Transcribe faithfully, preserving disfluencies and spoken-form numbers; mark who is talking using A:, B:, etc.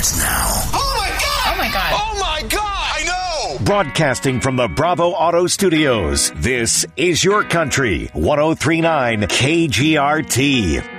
A: starts now.
B: Oh, my God!
C: Oh, my God.
B: Oh, my God! I know!
D: Broadcasting from the Bravo Auto Studios, this is Your Country, one oh three point nine K G R T.